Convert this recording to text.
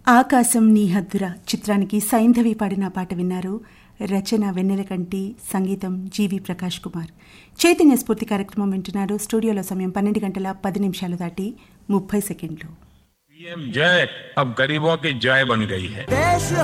ఆకాశం నీ హద్దుర చిత్రానికి సైంధవి పాడిన పాట విన్నారు. రచన వెన్నెలకంటి, సంగీతం జీవి ప్రకాష్ కుమార్. చైతన్య స్ఫూర్తి కార్యక్రమం వింటున్నారు. స్టూడియోలో సమయం 12 గంటల 10 నిమిషాలు దాటి 30 సెకండ్లు. पीएम जय अब गरीबों की जय बन गई है.